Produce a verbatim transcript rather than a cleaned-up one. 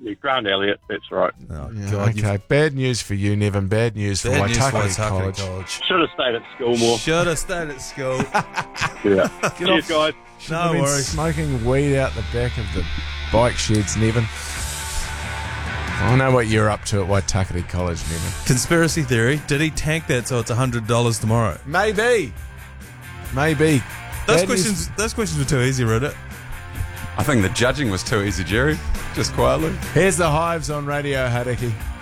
yeah, Grant Elliott, that's right. Oh, Yeah, God. okay, you've- bad news for you, Nevin. Bad news for Bad news for Waitakere Waitakere College. College. Should have stayed at school more. Should have stayed at school. Yeah. Get Cheers, off. guys. Shouldn't No have been worries. smoking weed out the back of the bike sheds, Nevin. I know what you're up to at Waitakere College, Nevin. Conspiracy theory. Did he tank that so it's one hundred dollars tomorrow? Maybe. Maybe. Those Bad questions news- those questions were too easy, Reddit. I think the judging was too easy, Jerry. Just quietly. Here's the Hives on Radio Hauraki.